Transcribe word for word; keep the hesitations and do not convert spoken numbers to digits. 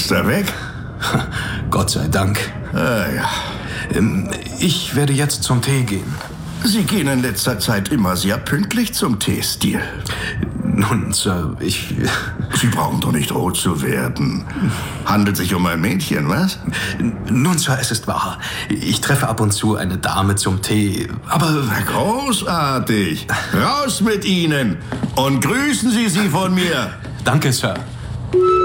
Ist er weg? Gott sei Dank. Ah, ja. Ähm, Ich werde jetzt zum Tee gehen. Sie gehen in letzter Zeit immer sehr pünktlich zum Teestil. Nun, Sir, ich... Sie brauchen doch nicht rot zu werden. Handelt sich um ein Mädchen, was? Nun, Sir, es ist wahr. Ich treffe ab und zu eine Dame zum Tee, aber... Na, großartig. Raus mit Ihnen und grüßen Sie sie von mir. Danke, Sir.